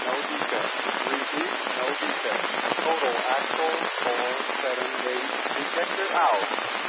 no defect. Repeat, no defect. Total axle 478. Ejector out.